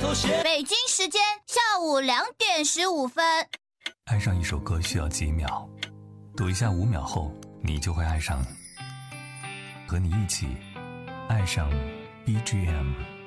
北京时间下午2:15。 爱上一首歌需要几秒，读一下5秒后，你就会爱上。和你一起爱上 BGM。